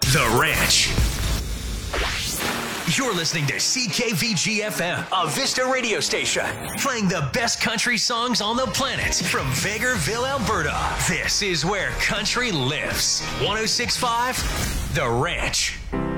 The Ranch. You're listening to CKVG-FM, a Vista radio station, playing the best country songs on the planet from Vegreville, Alberta. This is where country lives. 106.5, The Ranch.